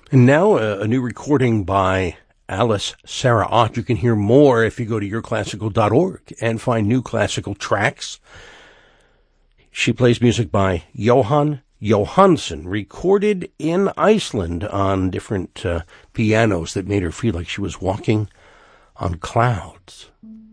And now a new recording by Alice Sarah Ott. You can hear more if you go to yourclassical.org and find new classical tracks. She plays music by Jóhann Jóhannsson, recorded in Iceland on different pianos that made her feel like she was walking on clouds.